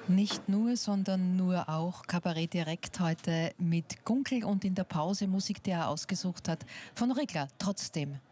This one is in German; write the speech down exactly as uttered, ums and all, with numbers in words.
Nicht nur, sondern nur auch Kabarett direkt heute mit Gunkel und in der Pause Musik, die er ausgesucht hat, von Riggler. Trotzdem.